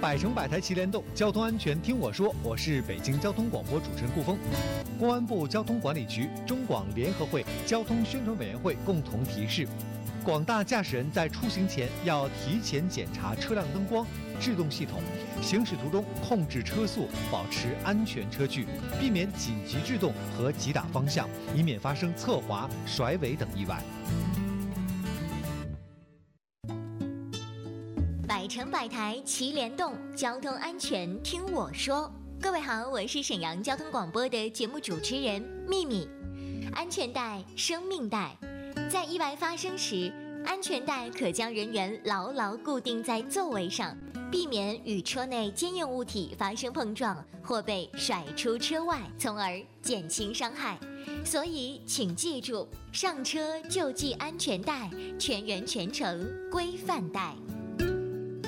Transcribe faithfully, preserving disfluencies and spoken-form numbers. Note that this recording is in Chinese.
百城百台齐联动，交通安全听我说。我是北京交通广播主持人顾峰。公安部交通管理局、中广联合会交通宣传委员会共同提示，广大驾驶人在出行前要提前检查车辆灯光、制动系统，行驶途中控制车速，保持安全车距，避免紧急制动和急打方向，以免发生侧滑、甩尾等意外。 百城百台齐联动，交通安全听我说。各位好，我是沈阳交通广播的节目主持人秘密。安全带，生命带，在意外发生时，安全带可将人员牢牢固定在座位上，避免与车内坚硬物体发生碰撞或被甩出车外，从而减轻伤害。所以请记住，上车就系安全带，全员全程规范带。